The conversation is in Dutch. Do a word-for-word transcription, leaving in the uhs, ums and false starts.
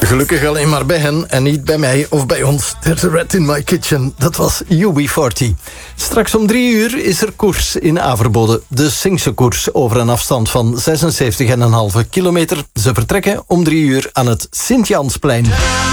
Gelukkig alleen maar bij hen en niet bij mij of bij ons. There's a rat in my kitchen. Dat was U B veertig. Straks om drie uur is er koers in Averboden. De Singse koers over een afstand van zesenzeventig komma vijf kilometer. Ze vertrekken om drie uur aan het Sint-Jansplein.